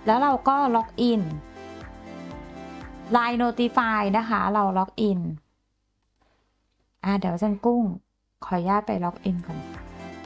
แล้วเราก็ล็อกอิน Line Notify นะคะเราล็อกอินเดี๋ยวจันกุ้งขออนุญาตไปล็อกอินก่อน